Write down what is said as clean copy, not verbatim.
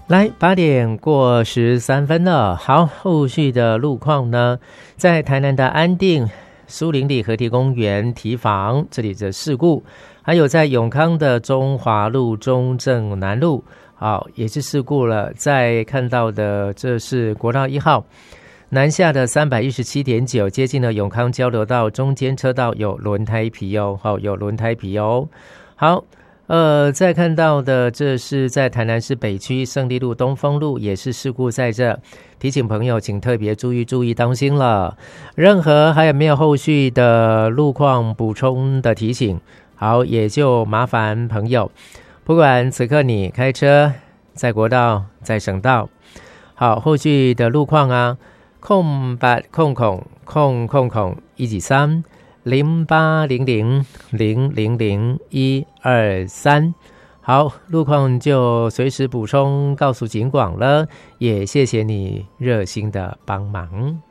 来8:13了。好，后续的路况呢，在台南的安定苏林里河堤公园堤防这里的事故，还有在永康的中华路中正南路，好，也是事故了。在看到的这是国道1号南下的317.9，接近了永康交流道中间车道有轮胎皮哦，好，有轮胎皮哦。好，再看到的这是在台南市北区胜利路东风路也是事故在这，提醒朋友请特别注意当心了。任何还有没有后续的路况补充的提醒，好，也就麻烦朋友，不管此刻你开车在国道在省道，好，后续的路况啊080000000123，好，路况就随时补充告诉警广了，也谢谢你热心的帮忙。